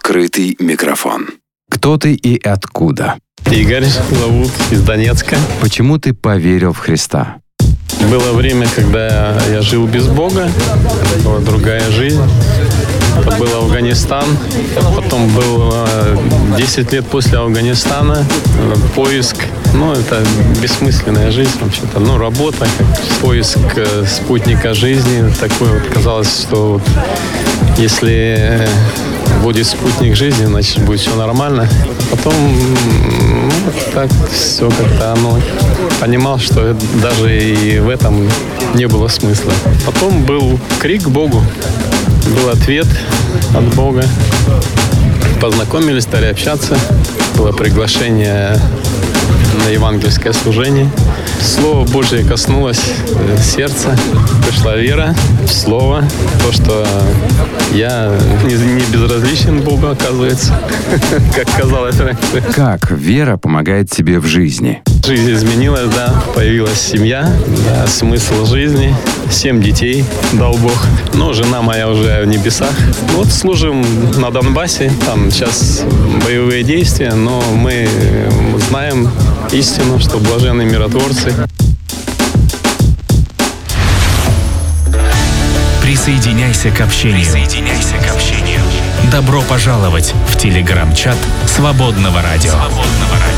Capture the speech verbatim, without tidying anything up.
Открытый микрофон. Кто ты и откуда? Игорь зовут, из Донецка. Почему ты поверил в Христа? Было время, когда я жил без Бога, была другая жизнь. Это был Афганистан. Потом было десять лет после Афганистана поиск. Ну, это бессмысленная жизнь вообще-то. Ну, работа, поиск спутника жизни. Такое вот казалось, что вот если будет спутник жизни, значит, будет все нормально. Потом, ну, так все как-то оно... Понимал, что даже и в этом не было смысла. Потом был крик к Богу. Был ответ от Бога. Познакомились, стали общаться. Было приглашение на евангельское служение. Слово Божие коснулось сердца. Пришла вера в Слово. То, что я не, не безразличен Богу, оказывается, как казалось раньше. Как вера помогает тебе в жизни? Жизнь изменилась, да. Появилась семья, да, смысл жизни. Семь детей дал Бог. Но жена моя уже в небесах. Вот служим на Донбассе. Там сейчас боевые действия, но мы знаем истину, что блаженны миротворцы. Присоединяйся к общению. Присоединяйся к общению. Добро пожаловать в телеграм-чат Свободного радио. Свободного радио.